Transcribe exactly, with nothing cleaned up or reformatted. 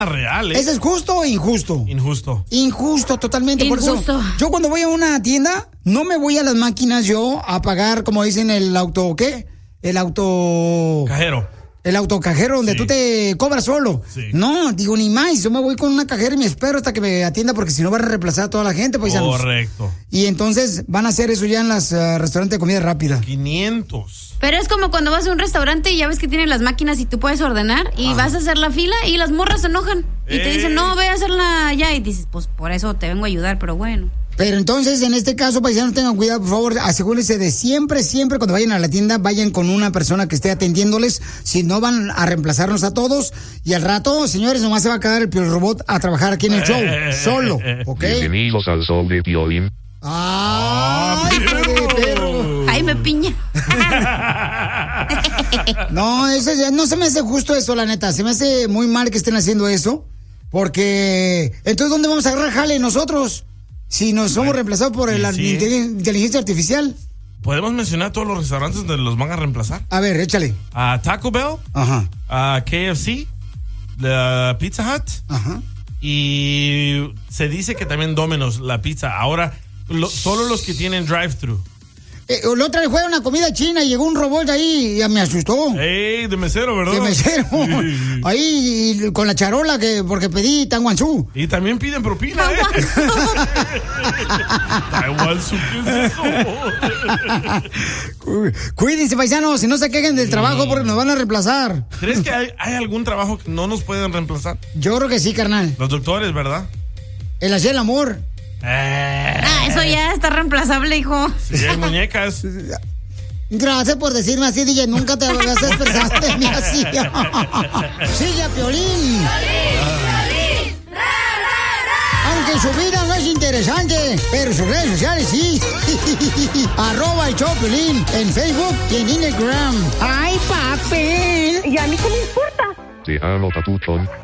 real, ¿eh? ¿Eso es justo o injusto? Injusto. Injusto, totalmente. Injusto. Por eso, yo cuando voy a una tienda, no me voy a las máquinas yo a pagar, como dicen, el auto, ¿qué? El auto... Cajero. El autocajero donde Sí. tú te cobras solo. Sí. No, digo, ni más. Yo me voy con una cajera y me espero hasta que me atienda porque si no van a reemplazar a toda la gente, paisanos. Correcto. Y entonces van a hacer eso ya en los uh, restaurantes de comida rápida. quinientos. Pero es como cuando vas a un restaurante y ya ves que tienen las máquinas y tú puedes ordenar y vas a hacer la fila y las morras se enojan. Y te Ey. dicen, no, ve a hacerla allá. Y dices, pues por eso te vengo a ayudar, pero bueno. Pero entonces, en este caso, paisanos, tengan cuidado, por favor, asegúrense de siempre, siempre cuando vayan a la tienda, vayan con una persona que esté atendiéndoles, si no van a reemplazarnos a todos, y al rato, señores, nomás se va a quedar el Piolín Robot a trabajar aquí en el show, solo, ¿ok? Bienvenidos al show de Piolín. ¡Ay, hijo de perro! Jaime Piña. No, eso ya no se me hace justo eso, la neta, se me hace muy mal que estén haciendo eso, porque, entonces, ¿dónde vamos a agarrar jale nosotros? Si nos somos reemplazados por el, la sí. inteligencia artificial. ¿Podemos mencionar todos los restaurantes donde los van a reemplazar? A ver, échale. A Taco Bell, Ajá, a K F C, la Pizza Hut ajá. y se dice que también Domino's, la pizza. Ahora, lo- solo los que tienen drive-thru. Eh, la otra vez fue a una comida china y llegó un robot ahí y ya me asustó. ¡Ey, de mesero, ¿verdad? De mesero. Sí. Ahí y con la charola que porque pedí tanguanzú. Y también piden propina, ¿eh? Taiwanzú, ¿qué es eso? Cuídense, paisanos, si no se quejen del trabajo porque nos van a reemplazar. ¿Crees que hay, hay algún trabajo que no nos pueden reemplazar? Yo creo que sí, carnal. Los doctores, ¿verdad? El hacer el amor. Eh, Ah, eso ya está reemplazable, hijo. sí, hay muñecas. Gracias por decirme así, D J. Nunca te habías expresado de mí así. Sigue a Piolín. Aunque su vida no es interesante, pero sus redes sociales sí. Arroba el show Piolín en Facebook y en Instagram. ¡Ay, papel! ¿Y a mí qué me importa? Te amo, papuchón.